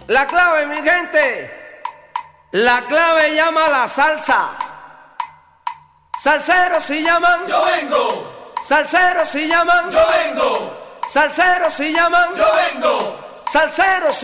La clave, mi gente, la clave llama a la salsa. Salseros si llaman, yo vengo. Salseros si llaman, yo vengo. Salseros si llaman, yo vengo. Salseros